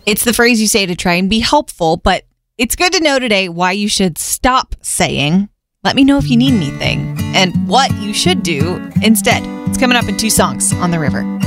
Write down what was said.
It's the phrase you say to try and be helpful, but it's good to know today why you should stop saying, let me know if you need anything, and what you should do instead. It's coming up in 2 songs on the river.